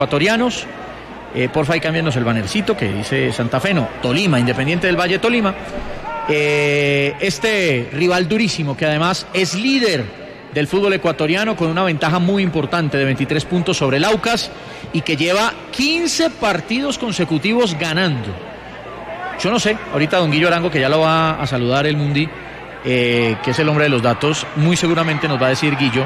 ecuatorianos. Porfa, y cámbianos el bannercito que dice Santa Fe, no, Tolima, Independiente del Valle, Tolima. Este rival durísimo que además es líder del fútbol ecuatoriano con una ventaja muy importante de 23 puntos sobre el Aucas y que lleva 15 partidos consecutivos ganando. Yo no sé, ahorita don Guillo Arango, que ya lo va a saludar el Mundi, que es el hombre de los datos, muy seguramente nos va a decir Guillo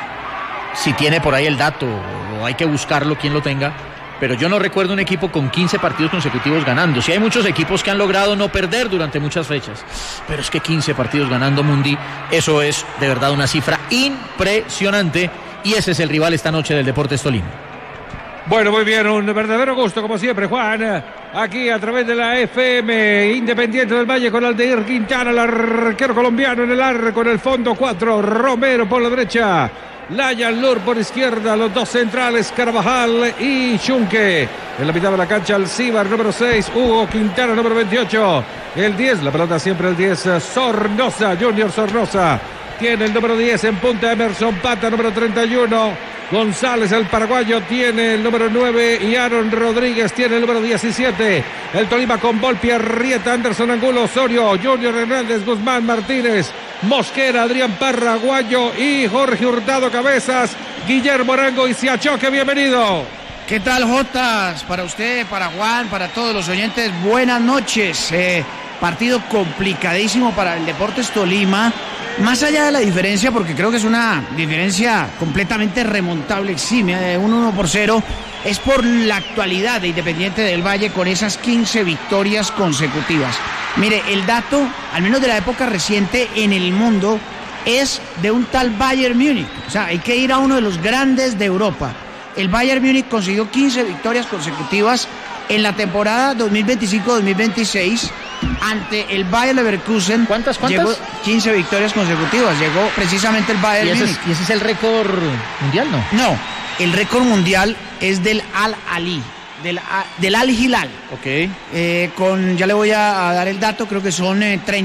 si tiene por ahí el dato o hay que buscarlo, quien lo tenga, pero yo no recuerdo un equipo con 15 partidos consecutivos ganando. Sí hay muchos equipos que han logrado no perder durante muchas fechas, pero es que 15 partidos ganando, Mundi, eso es de verdad una cifra impresionante y ese es el rival esta noche del Deportes Tolima. Bueno, muy bien, un verdadero gusto como siempre, Juan, aquí a través de la FM, Independiente del Valle con Aldair Quintana, el arquero colombiano en el arco, en el fondo 4, Romero por la derecha, Layan Lur por izquierda, los dos centrales, Carvajal y Chunque. En la mitad de la cancha, Alcíbar, número 6, Hugo Quintana, número 28, el 10, la pelota siempre el 10, Sornosa, Junior Sornosa. Tiene el número 10 en punta, Emerson Pata, número 31. González, el paraguayo, tiene el número 9 y Aaron Rodríguez tiene el número 17. El Tolima con Volpi, Arrieta, Anderson Angulo, Osorio, Junior Hernández, Guzmán, Martínez, Mosquera, Adrián Parra, Guayo y Jorge Hurtado Cabezas, Guillermo Arango y Siachoque, bienvenido. ¿Qué tal, Jotas? Para usted, para Juan, para todos los oyentes, buenas noches. Partido complicadísimo para el Deportes Tolima. Más allá de la diferencia, porque creo que es una diferencia completamente remontable, eximia, de un 1-0, es por la actualidad de Independiente del Valle con esas 15 victorias consecutivas. Mire, el dato, al menos de la época reciente en el mundo, es de un tal Bayern Múnich. O sea, hay que ir a uno de los grandes de Europa. El Bayern Múnich consiguió 15 victorias consecutivas en la temporada 2025-2026 ante el Bayer Leverkusen. ¿Cuántas? Llegó 15 victorias consecutivas. Llegó precisamente el Bayern Múnich. ¿Y ese es el récord mundial, no? No, el récord mundial es del Al-Ali, del Al-Hilal. Ok. Ya le voy a dar el dato, creo que son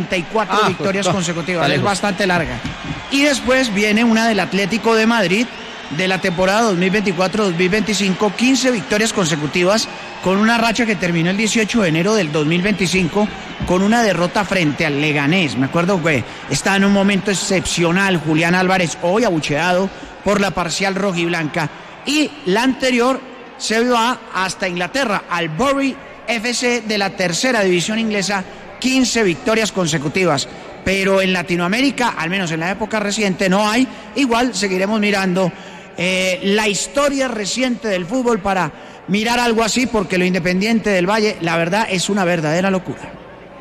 34 victorias consecutivas. Es bastante larga. Y después viene una del Atlético de Madrid, de la temporada 2024-2025, 15 victorias consecutivas, con una racha que terminó el 18 de enero del 2025 con una derrota frente al Leganés. Me acuerdo que estaba en un momento excepcional Julián Álvarez, hoy abucheado por la parcial rojiblanca. Y la anterior se va hasta Inglaterra, al Bury FC de la tercera división inglesa, 15 victorias consecutivas. Pero en Latinoamérica, al menos en la época reciente, no hay. Igual seguiremos mirando la historia reciente del fútbol para mirar algo así, porque lo Independiente del Valle, la verdad, es una verdadera locura.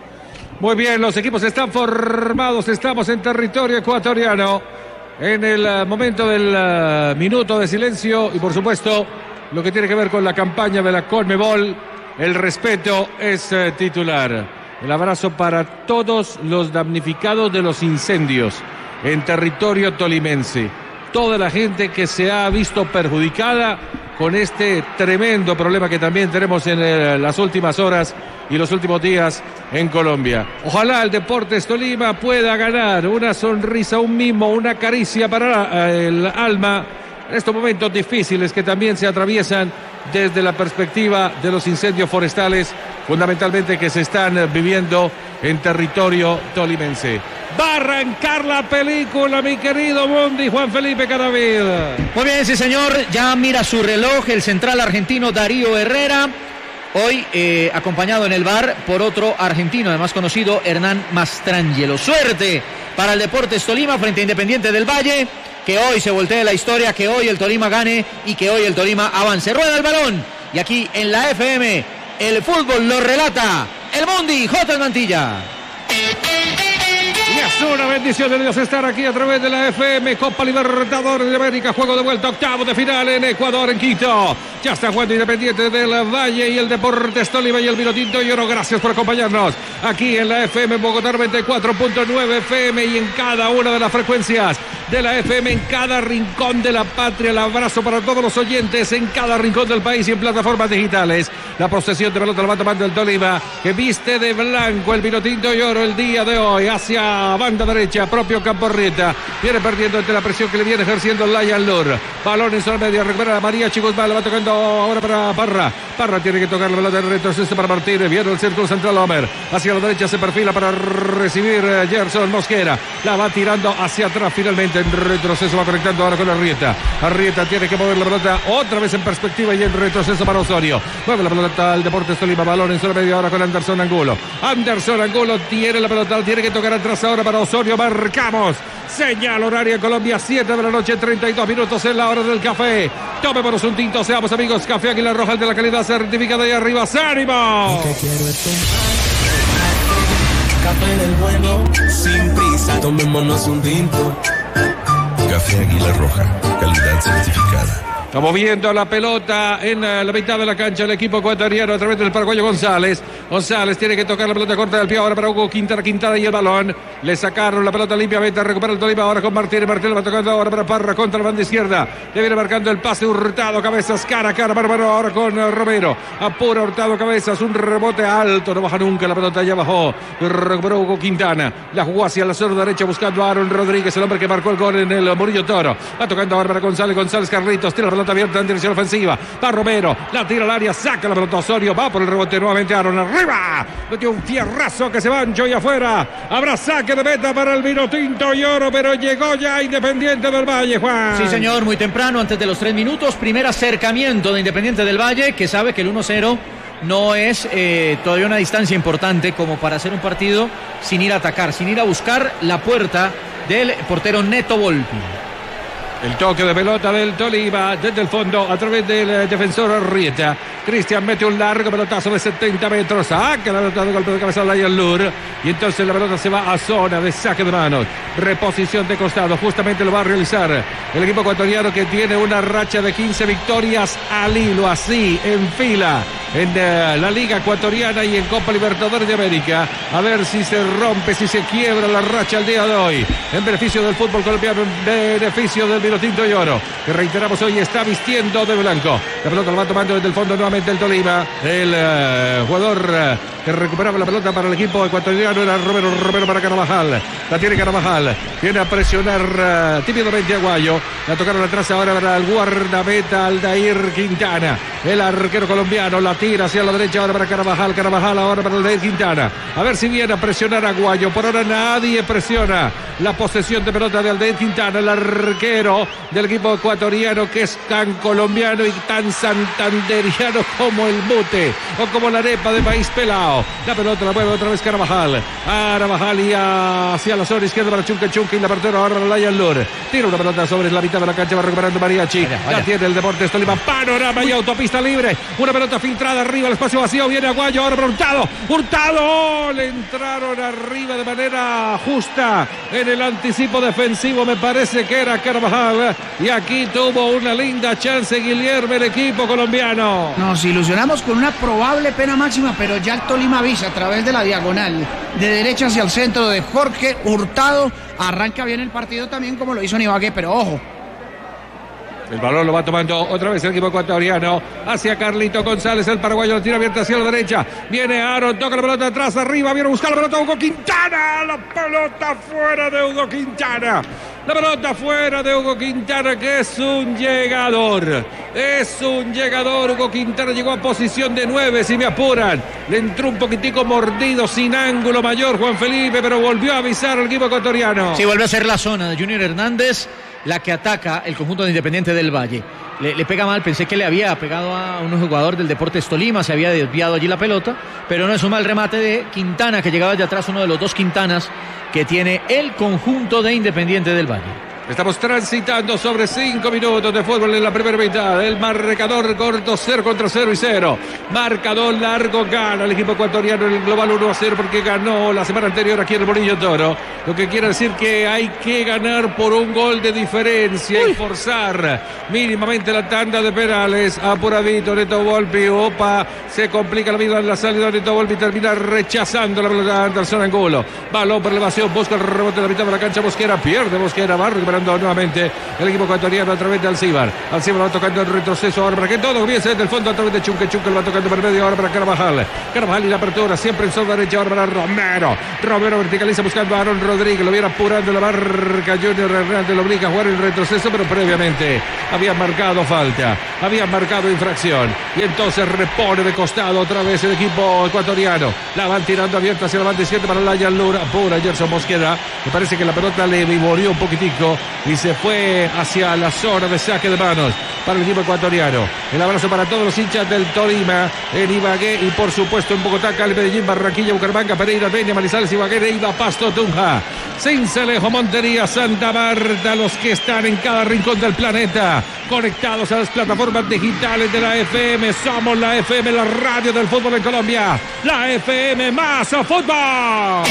Muy bien, los equipos están formados, estamos en territorio ecuatoriano, en el momento del minuto de silencio y por supuesto lo que tiene que ver con la campaña de la Conmebol, el respeto es titular. El abrazo para todos los damnificados de los incendios en territorio tolimense. Toda la gente que se ha visto perjudicada con este tremendo problema que también tenemos en las últimas horas y los últimos días en Colombia. Ojalá el Deportes Tolima pueda ganar una sonrisa, un mimo, una caricia para el alma en estos momentos difíciles que también se atraviesan desde la perspectiva de los incendios forestales, fundamentalmente que se están viviendo en territorio tolimense. Va a arrancar la película, mi querido Mundi, Juan Felipe Cadavid. Muy bien, sí señor, ya mira su reloj el central argentino Darío Herrera, hoy acompañado en el bar por otro argentino, además conocido, Hernán Mastrangelo. Suerte para el Deportes Tolima frente a Independiente del Valle, que hoy se voltee la historia, que hoy el Tolima gane y que hoy el Tolima avance. Rueda el balón y aquí en la FM el fútbol lo relata el Mundi, J. Mantilla. Y es una bendición de Dios estar aquí a través de la FM, Copa Libertadores de América, juego de vuelta, octavo de final en Ecuador, en Quito. Ya está jugando Independiente del Valle y el Deportes Tolima y el Vinotinto y Oro. Gracias por acompañarnos aquí en la FM Bogotá 94.9 FM y en cada una de las frecuencias de la FM en cada rincón de la patria. El abrazo para todos los oyentes en cada rincón del país y en plataformas digitales. La posesión de pelota la va tomando el Tolima, que viste de blanco el vinotinto y oro el día de hoy hacia banda derecha, propio Campo Arrieta. Viene perdiendo ante la presión que le viene ejerciendo Lion Lur. Balón en zona media, recupera María Chiguzmán, la va tocando ahora para Parra. Parra tiene que tocar la pelota en retroceso para Martínez. Viene el círculo central Homer. Hacia la derecha se perfila para recibir Gerson Mosquera. La va tirando hacia atrás finalmente en retroceso. Va conectando ahora con Arrieta. Arrieta tiene que mover la pelota otra vez en perspectiva y en retroceso para Osorio. Mueve la pelota al Deportes Tolima. Balón en zona media ahora con Anderson Angulo. Anderson Angulo tiene la pelota. Tiene que tocar atrás ahora para Osorio. Marcamos. Señal horaria en Colombia, 7 de la noche, 32 minutos en la hora del café. Tomémonos un tinto, seamos amigos. Café Águila Roja, el de la calidad certificada y arriba. ¡Ánimo! Café del bueno, sin prisa, tomémonos un tinto. Café Águila Roja, calidad certificada. Estamos viendo la pelota en la mitad de la cancha el equipo ecuatoriano a través del paraguayo González. González tiene que tocar la pelota corta del pie ahora para Hugo Quintana. Quintana y el balón. Le sacaron la pelota limpiamente. Recupera el Tolima ahora con Martínez. Martínez va tocando ahora para Parra contra la banda izquierda. Le viene marcando el pase Hurtado. Cabezas cara a cara. Bárbaro ahora con Romero. Apura Hurtado Cabezas. Un rebote alto. No baja nunca la pelota. Ya bajó. Recuperó Hugo Quintana. La jugó hacia la zona derecha buscando a Aaron Rodríguez. El hombre que marcó el gol en el Murillo Toro. Va tocando ahora para González. González Carlitos. Tira la pelota abierta en dirección ofensiva. Va Romero. La tira al área. Saca la pelota Osorio. Va por el rebote nuevamente Aaron. Arriba. Metió un fierrazo que se va ancho y afuera. Habrá saque de meta para el vinotinto y oro, pero llegó ya Independiente del Valle, Juan. Sí, señor, muy temprano, antes de los 3 minutos. Primer acercamiento de Independiente del Valle, que sabe que el 1-0 no es todavía una distancia importante como para hacer un partido sin ir a atacar, sin ir a buscar la puerta del portero Neto Volpi. El toque de pelota del Tolima desde el fondo a través del defensor Arrieta. Cristian mete un largo pelotazo de 70 metros. Saca la pelota de golpe de cabeza de Lion Lur. Y entonces la pelota se va a zona de saque de manos. Reposición de costado. Justamente lo va a realizar el equipo ecuatoriano, que tiene una racha de 15 victorias al hilo, así en fila en la Liga Ecuatoriana y en Copa Libertadores de América. A ver si se rompe, si se quiebra la racha el día de hoy. En beneficio del fútbol colombiano, en beneficio del vinotinto y oro, que reiteramos hoy está vistiendo de blanco. La pelota la va tomando desde el fondo nuevamente el Tolima. El jugador que recuperaba la pelota para el equipo ecuatoriano era Romero para Carvajal. La tiene Carvajal. Viene a presionar tímidamente a Aguayo. La tocaron atrás ahora para el guardameta Aldair Quintana. El arquero colombiano la tira hacia la derecha ahora para Carvajal. Carvajal ahora para Aldair Quintana. A ver si viene a presionar a Aguayo. Por ahora nadie presiona la posesión de pelota de Aldair Quintana, el arquero del equipo ecuatoriano, que es tan colombiano y tan santanderiano como el mute o como la arepa de maíz pelado. La pelota la mueve otra vez Carvajal. Carvajal y hacia la zona izquierda para Chunca y la partera ahora para Lion Lur. Tira una pelota sobre la mitad de la cancha, va recuperando Mariachi. La tiene el Deportes Tolima. Panorama y autopista libre. Una pelota filtrada arriba, el espacio vacío. Viene Aguayo ahora para Hurtado. Hurtado. Le entraron arriba de manera justa en el anticipo defensivo. Me parece que era Carvajal. Y aquí tuvo una linda chance Guillermo, el equipo colombiano. Nos ilusionamos con una probable pena máxima, pero ya el Tolima avisa a través de la diagonal de derecha hacia el centro de Jorge Hurtado. Arranca bien el partido también, como lo hizo Ibagué, pero ojo. El balón lo va tomando otra vez el equipo ecuatoriano hacia Carlito González, el paraguayo, lo tira abierta hacia la derecha. Viene Aaron, toca la pelota atrás, arriba, viene a buscar la pelota Hugo Quintana. La pelota fuera de Hugo Quintana. La pelota fuera de Hugo Quintana, que es un llegador. Es un llegador. Hugo Quintana llegó a posición de 9, si me apuran. Le entró un poquitico mordido, sin ángulo mayor Juan Felipe, pero volvió a avisar al equipo ecuatoriano. Sí, vuelve a ser la zona de Junior Hernández la que ataca el conjunto de Independiente del Valle. Le pega mal, pensé que le había pegado a un jugador del Deportes Tolima, se había desviado allí la pelota, pero no es un mal remate de Quintana, que llegaba de atrás, uno de los dos Quintanas que tiene el conjunto de Independiente del Valle. Estamos transitando sobre 5 minutos de fútbol en la primera mitad. El marcador corto, 0-0 y 0. Marcador largo, gana el equipo ecuatoriano en el global 1-0 porque ganó la semana anterior aquí en el Murillo Toro. Lo que quiere decir que hay que ganar por un gol de diferencia y forzar mínimamente la tanda de penales. Apuradito Neto Volpi. Opa, se complica la vida en la salida. Neto Volpi termina rechazando la pelota de Anderson Angulo. Balón por elevación, busca el rebote de la mitad de la cancha. Mosquera pierde, Mosquera va recuperando atacando nuevamente el equipo ecuatoriano a través de Alcíbar. Alcíbar va tocando en retroceso ahora para que todo comience desde el fondo a través de Chunque. Chunque lo va tocando por medio ahora para Carvajal. Carvajal y la apertura siempre en zona derecha ahora para Romero. Romero verticaliza buscando a Aaron Rodríguez. Lo viene apurando la marca. Junior Hernández lo obliga a jugar en retroceso, pero previamente había marcado falta, había marcado infracción. Y entonces repone de costado otra vez el equipo ecuatoriano. La van tirando abierta hacia la banda izquierda para Layan Lura. Pura Gerson Mosquera. Me parece que la pelota le vivoreó un poquitico y se fue hacia la zona de saque de manos para el equipo ecuatoriano. El abrazo para todos los hinchas del Tolima, en Ibagué y por supuesto en Bogotá, Cali, Medellín, Barranquilla, Bucaramanga, Pereira, Benia, Manizales, Ibagué, Neiva, Pasto, Tunja, Sincelejo, Montería, Santa Marta, los que están en cada rincón del planeta, conectados a las plataformas digitales de la FM. Somos la FM, la radio del fútbol en Colombia, la FM más fútbol.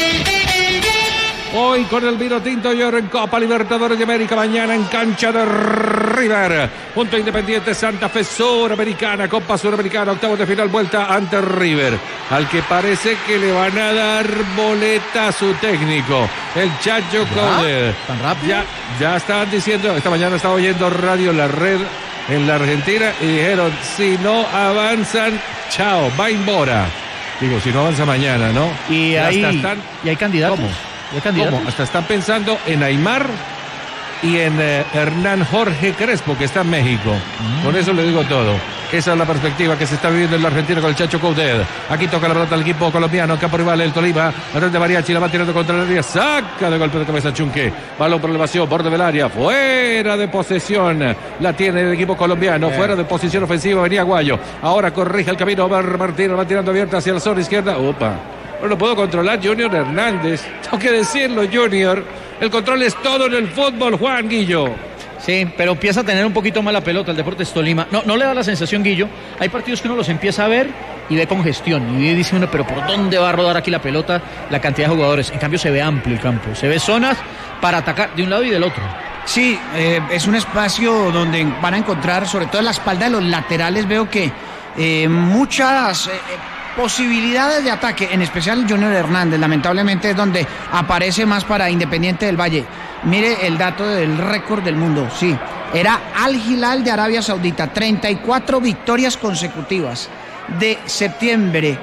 Hoy con el vino tinto y oro en Copa Libertadores de América. Mañana en cancha de River. Junto a Independiente Santa Fe, Suramericana, Copa Suramericana, octavos de final, vuelta ante River. Al que parece que le van a dar boleta a su técnico, el Chacho Coudet. ¿Tan rápido? Ya estaban diciendo, esta mañana estaba oyendo Radio La Red en la Argentina y dijeron, si no avanzan, chao, va embora. Digo, si no avanza mañana, ¿no? Y hay candidatos. ¿Cómo? Hasta están pensando en Aymar y en Hernán Jorge Crespo, que está en México. Con eso le digo todo. Esa es la perspectiva que se está viviendo en la Argentina con el Chacho Coudet. Aquí toca la pelota del equipo colombiano, campo rival el Tolima, atrás de Mariachi, la va tirando contra el área, saca de golpe de cabeza Chunque, balón por elevación, borde del área, fuera de posesión, la tiene el equipo colombiano, fuera de posición ofensiva, venía Aguayo, ahora corrige el camino, Martínez va tirando abierta hacia la zona izquierda, opa. No lo puedo controlar Junior Hernández. Tengo que decirlo, Junior. El control es todo en el fútbol, Juan Guillo. Sí, pero empieza a tener un poquito más la pelota el Deportes Tolima. No le da la sensación, Guillo. Hay partidos que uno los empieza a ver y ve congestión. Y dice uno, pero ¿por dónde va a rodar aquí la pelota? La cantidad de jugadores. En cambio se ve amplio el campo. Se ve zonas para atacar de un lado y del otro. Sí, es un espacio donde van a encontrar, sobre todo en la espalda de los laterales, veo que muchas... posibilidades de ataque, en especial Junior Hernández, lamentablemente es donde aparece más para Independiente del Valle. Mire el dato del récord del mundo, sí, era Al Hilal de Arabia Saudita, 34 victorias consecutivas, de septiembre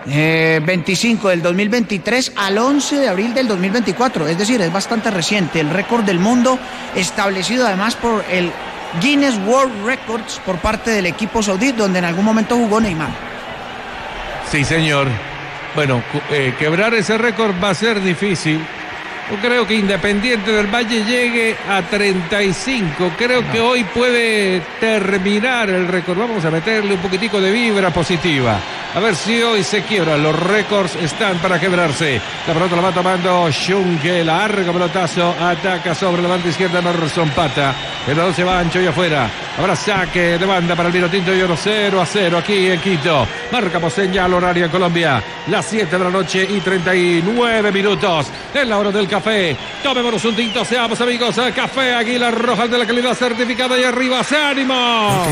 25 del 2023 al 11 de abril del 2024, es decir, es bastante reciente, el récord del mundo establecido además por el Guinness World Records por parte del equipo saudí, donde en algún momento jugó Neymar. Sí, señor. Bueno, quebrar ese récord va a ser difícil. Yo creo que Independiente del Valle llegue a 35. Creo que hoy puede terminar el récord. Vamos a meterle un poquitico de vibra positiva. A ver si hoy se quiebra. Los récords están para quebrarse. La pelota la va tomando Chunque. Largo pelotazo. Ataca sobre la banda izquierda Emerson Pata. El balón se va ancho y afuera. Habrá saque de banda para el Vinotinto y oro 0-0 aquí en Quito. Marcamos señal horaria en Colombia. Las 7 de la noche y 39 minutos. En la hora del café. Tomémonos un tinto, seamos amigos. Café Águila Roja de la calidad certificada y arriba. ¡Se ánimo!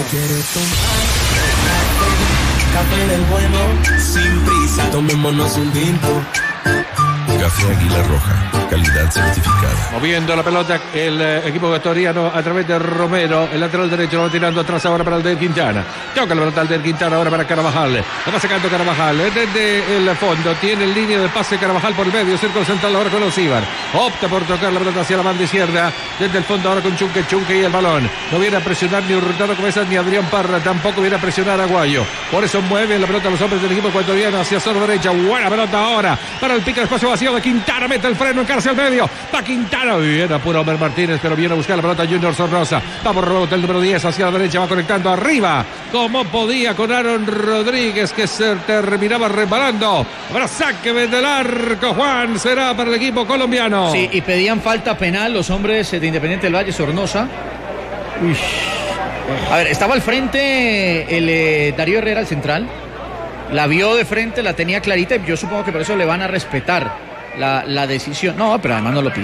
Café del bueno, sin prisa, tomémonos un tinto. Café Águila Roja, calidad certificada. Moviendo la pelota el equipo ecuatoriano a través de Romero, el lateral derecho lo va tirando atrás ahora para el del Quintana. Toca la pelota del Quintana ahora para Carvajal. Lo va sacando Carvajal desde el fondo. Tiene en línea de pase Carvajal por medio, círculo central ahora con Osíbar. Opta por tocar la pelota hacia la banda izquierda. Desde el fondo ahora con Chunque y el balón. No viene a presionar ni Hurtado Cabezas ni Adrián Parra. Tampoco viene a presionar a Aguayo. Por eso mueven la pelota los hombres del equipo ecuatoriano hacia zona derecha. Buena pelota ahora para el pique espacio vacío de Quintana. Mete el freno en cara hacia el medio. Va Quintana. Bien apura Homer Martínez, pero viene a buscar la pelota Junior Sornosa. Vamos rebote el número 10 hacia la derecha. Va conectando arriba. Como podía con Aaron Rodríguez, que se terminaba reparando. Habrá saque del arco, Juan. Será para el equipo colombiano. Sí, y pedían falta penal los hombres de Independiente del Valle, Sornosa. Uy. A ver, estaba al frente el Darío Herrera, el central. La vio de frente, la tenía clarita y yo supongo que por eso le van a respetar la decisión. No, pero además no lo pisa.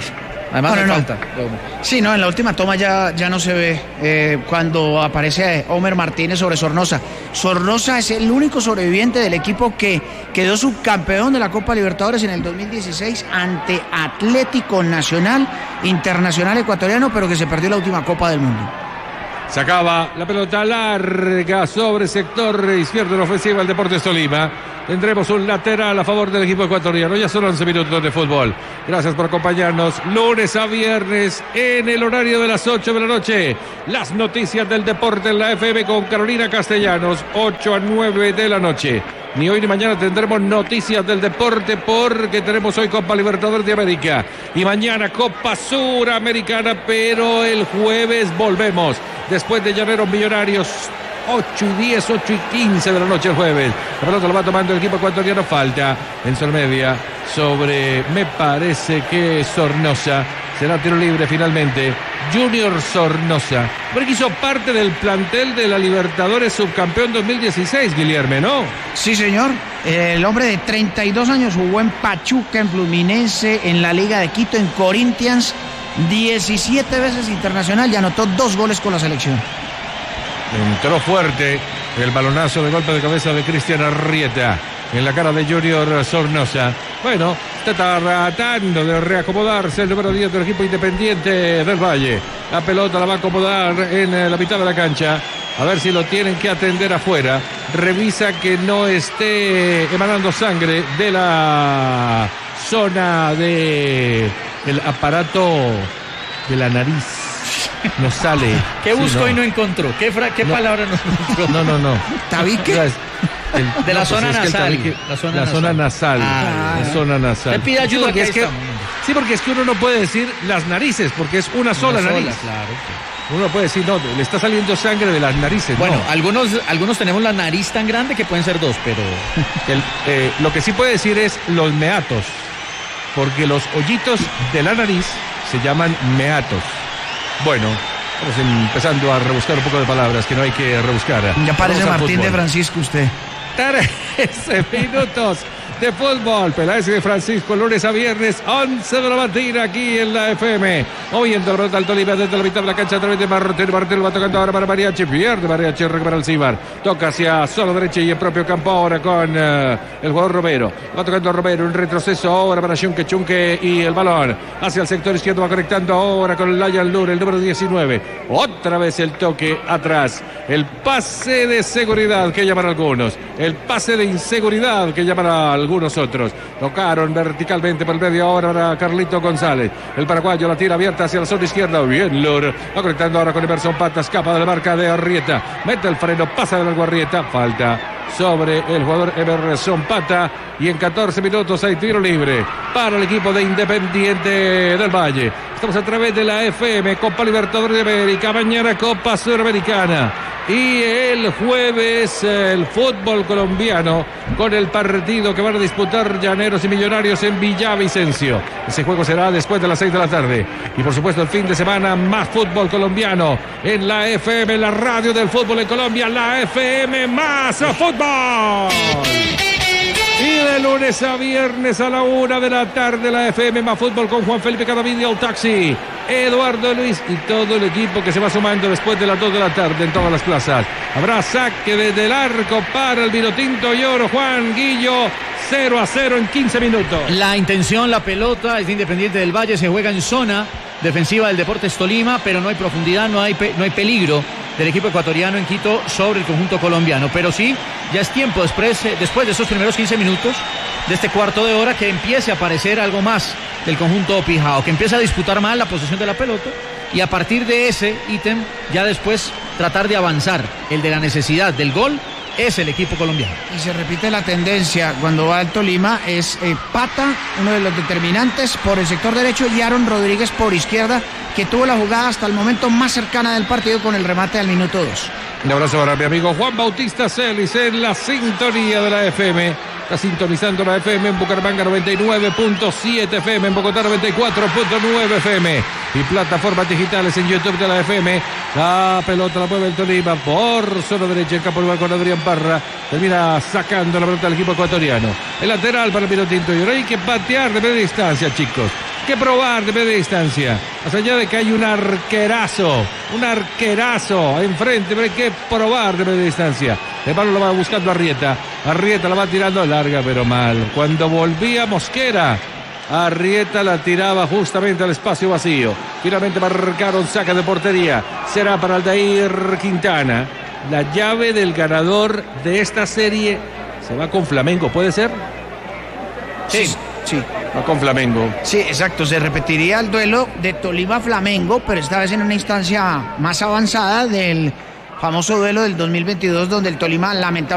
Además no falta. Sí, no, en la última toma ya no se ve cuando aparece Homer Martínez sobre Sornosa. Sornosa es el único sobreviviente del equipo que quedó subcampeón de la Copa Libertadores en el 2016 ante Atlético Nacional, Internacional Ecuatoriano, pero que se perdió la última Copa del Mundo. Sacaba la pelota larga sobre sector izquierdo en ofensiva el Deportes Tolima. Tendremos un lateral a favor del equipo ecuatoriano. Ya son 11 minutos de fútbol. Gracias por acompañarnos lunes a viernes en el horario de las 8 de la noche. Las noticias del deporte en la FM con Carolina Castellanos, 8 a 9 de la noche. Ni hoy ni mañana tendremos noticias del deporte porque tenemos hoy Copa Libertadores de América y mañana Copa Suramericana, pero el jueves volvemos después de Llaneros Millonarios. 8 y 10, 8 y 15 de la noche el jueves. La pelota lo va tomando el equipo ecuatoriano. Falta en zona media sobre, me parece que Sornosa. Será tiro libre finalmente. Junior Sornosa. Porque hizo parte del plantel de la Libertadores subcampeón 2016, Guilherme, ¿no? Sí, señor. El hombre de 32 años jugó en Pachuca, en Fluminense, en la Liga de Quito, en Corinthians. 17 veces internacional y anotó 2 goles con la selección. Entró fuerte el balonazo de golpe de cabeza de Cristian Arrieta en la cara de Junior Sornosa. Bueno, está tratando de reacomodarse el número 10 del equipo Independiente del Valle. La pelota la va a acomodar en la mitad de la cancha. A ver si lo tienen que atender afuera. Revisa que no esté emanando sangre de la zona de el aparato de la nariz. No sale. ¿Qué buscó sí, y no encontró? ¿Qué palabra no encontró? No. ¿Tabique? De la zona nasal. La zona nasal. La zona nasal. Te pide ayuda. Porque es que uno no puede decir las narices, porque es una sola nariz. Claro. Uno puede decir, no, le está saliendo sangre de las narices. Bueno, no. algunos tenemos la nariz tan grande que pueden ser 2, pero... Lo que sí puede decir es los meatos, porque los hoyitos de la nariz se llaman meatos. Bueno, estamos empezando a rebuscar un poco de palabras que no hay que rebuscar. Ya parece Martín de Francisco usted. 13 minutos de fútbol. Peláez de Francisco, lunes a viernes, 11 de la mañana aquí en la FM. Moviendo la pelota al Tolima desde la mitad de la cancha a través de Martel. Martel va tocando ahora para Mariachi. Pierde Mariachi, recupera el Cibar. Toca hacia zona derecha y en propio campo ahora con el jugador Romero. Va tocando a Romero, un retroceso ahora para Chunque y el balón hacia el sector izquierdo. Va conectando ahora con Layan Lur, el número 19. Otra vez el toque atrás. El pase de seguridad que llaman algunos. El pase de inseguridad que llaman a algunos otros. Tocaron verticalmente por el medio ahora para Carlito González. El paraguayo la tira abierta hacia la zona izquierda. Bien, Lur. Va conectando ahora con Emerson Pata. Escapa de la marca de Arrieta. Mete el freno. Pasa de largo Arrieta. Falta sobre el jugador Emerson Pata. Y en 14 minutos hay tiro libre para el equipo de Independiente del Valle. Estamos a través de la FM, Copa Libertadores de América, mañana Copa Suramericana. Y el jueves el fútbol colombiano con el partido que van a disputar Llaneros y Millonarios en Villavicencio. Ese juego será después de las 6 de la tarde. Y por supuesto el fin de semana más fútbol colombiano en la FM, la radio del fútbol en Colombia, la FM más fútbol. Y de lunes a viernes a la 1 de la tarde la FM más fútbol con Juan Felipe Cadavid, el taxi, Eduardo Luis y todo el equipo que se va sumando después de las 2 de la tarde en todas las plazas. Habrá saque desde el arco para el Vinotinto y Oro. Juan Guillo, 0-0 en 15 minutos. La intención, la pelota es de Independiente del Valle, se juega en zona defensiva del Deportes Tolima, pero no hay profundidad, no hay peligro del equipo ecuatoriano en Quito sobre el conjunto colombiano. Pero sí, ya es tiempo después de esos primeros 15 minutos de este cuarto de hora que empiece a aparecer algo más del conjunto pijao, que empiece a disputar más la posesión de la pelota y a partir de ese ítem ya después tratar de avanzar. El de la necesidad del gol es el equipo colombiano. Y se repite la tendencia cuando va al Tolima, es Pata, uno de los determinantes por el sector derecho, y Aaron Rodríguez por izquierda, que tuvo la jugada hasta el momento más cercana del partido con el remate al minuto 2. Un abrazo para mi amigo Juan Bautista Celis en la sintonía de la FM. Está sintonizando la FM en Bucaramanga 99.7 FM, en Bogotá 94.9 FM y plataformas digitales en YouTube de la FM. La pelota la mueve el Tolima por zona derecha, en campo rival con Adrián Parra. Termina sacando la pelota del equipo ecuatoriano. El lateral para el Vinotinto y ahora hay que patear de media distancia, chicos. que probar de media distancia. Más allá de que hay un arquerazo enfrente, pero hay que probar de media distancia. El balón lo va buscando Arrieta la va tirando larga, pero mal. Cuando volvía Mosquera, Arrieta la tiraba justamente al espacio vacío. Finalmente marcaron saque de portería. Será para Aldair Quintana. La llave del ganador de esta serie se va con Flamengo, ¿puede ser? Sí. Va con Flamengo. Sí, exacto. Se repetiría el duelo de Tolima-Flamengo, pero esta vez en una instancia más avanzada del famoso duelo del 2022, donde el Tolima lamentablemente